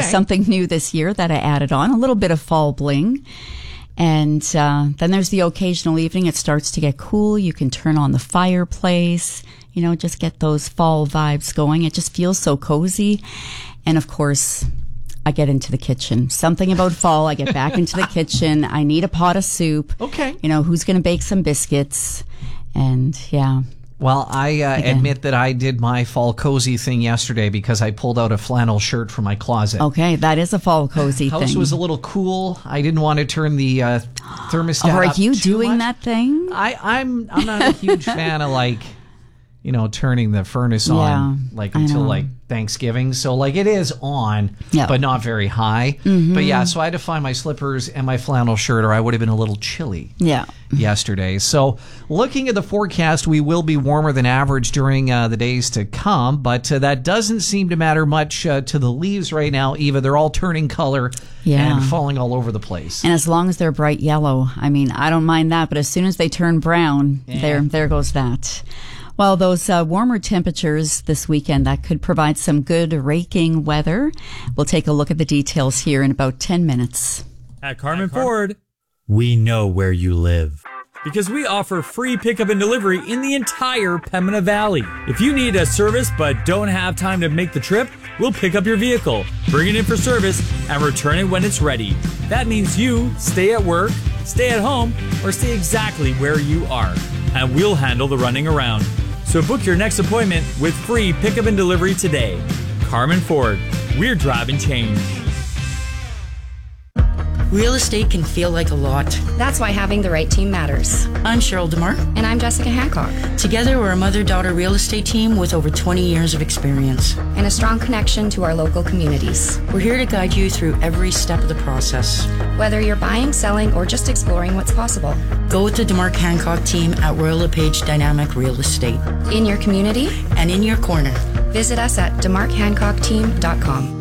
something new this year that I added on, a little bit of fall bling. And then there's the occasional evening. It starts to get cool. You can turn on the fireplace, just get those fall vibes going. It just feels so cozy. And of course, I get into the kitchen. Something about fall, I get back into the kitchen. I need a pot of soup. Okay. Who's going to bake some biscuits? And yeah. Well, I admit that I did my fall cozy thing yesterday because I pulled out a flannel shirt from my closet. Okay, that is a fall cozy thing. House was a little cool. I didn't want to turn the thermostat up Are you too doing much. that thing? I'm not a huge fan of turning the furnace on until Thanksgiving. So it is on, but not very high. Mm-hmm. But yeah, so I had to find my slippers and my flannel shirt or I would have been a little chilly yesterday. So looking at the forecast, we will be warmer than average during the days to come, but that doesn't seem to matter much to the leaves right now, Eva. They're all turning color and falling all over the place. And as long as they're bright yellow, I don't mind that, but as soon as they turn brown, there goes that. Well, those warmer temperatures this weekend, that could provide some good raking weather. We'll take a look at the details here in about 10 minutes. At Carmen Ford, we know where you live. Because we offer free pickup and delivery in the entire Pembina Valley. If you need a service but don't have time to make the trip, we'll pick up your vehicle, bring it in for service, and return it when it's ready. That means you stay at work, stay at home, or stay exactly where you are. And we'll handle the running around. So book your next appointment with free pickup and delivery today. Carmen Ford, we're driving change. Real estate can feel like a lot. That's why having the right team matters. I'm Cheryl DeMar. And I'm Jessica Hancock. Together, we're a mother-daughter real estate team with over 20 years of experience. And a strong connection to our local communities. We're here to guide you through every step of the process. Whether you're buying, selling, or just exploring what's possible. Go with the DeMar Hancock team at Royal LePage Dynamic Real Estate. In your community. And in your corner. Visit us at demarkhancockteam.com.